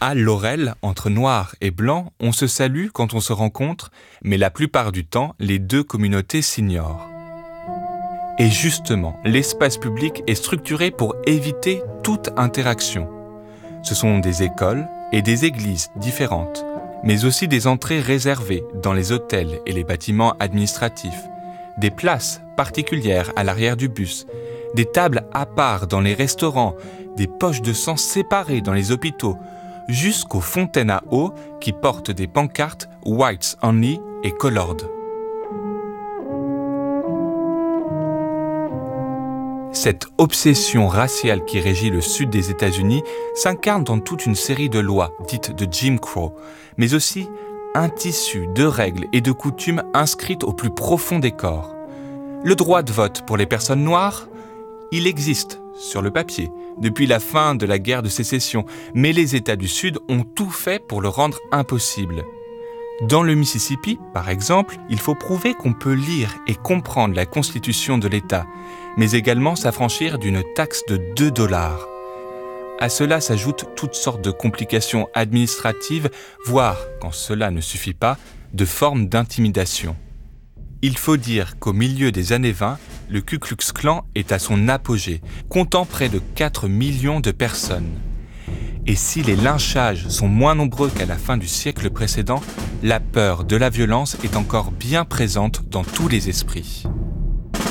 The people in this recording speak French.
À Laurel, entre noirs et blancs, on se salue quand on se rencontre, mais la plupart du temps, les deux communautés s'ignorent. Et justement, l'espace public est structuré pour éviter toute interaction. Ce sont des écoles et des églises différentes, mais aussi des entrées réservées dans les hôtels et les bâtiments administratifs, des places particulières à l'arrière du bus, des tables à part dans les restaurants, des poches de sang séparées dans les hôpitaux, jusqu'aux fontaines à eau qui portent des pancartes « Whites Only » et « Colored ». Cette obsession raciale qui régit le sud des États-Unis s'incarne dans toute une série de lois dites de Jim Crow, mais aussi un tissu de règles et de coutumes inscrites au plus profond des corps. Le droit de vote pour les personnes noires, il existe sur le papier depuis la fin de la guerre de sécession, mais les États du Sud ont tout fait pour le rendre impossible. Dans le Mississippi, par exemple, il faut prouver qu'on peut lire et comprendre la constitution de l'État, mais également s'affranchir d'une taxe de $2. À cela s'ajoutent toutes sortes de complications administratives, voire, quand cela ne suffit pas, de formes d'intimidation. Il faut dire qu'au milieu des années 20, le Ku Klux Klan est à son apogée, comptant près de 4 millions de personnes. Et si les lynchages sont moins nombreux qu'à la fin du siècle précédent, la peur de la violence est encore bien présente dans tous les esprits.